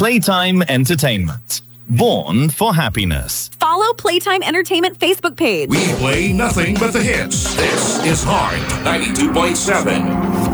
Playtime Entertainment. Born for happiness. Follow Playtime Entertainment Facebook page. We play nothing but the hits. This is Heart 92.7.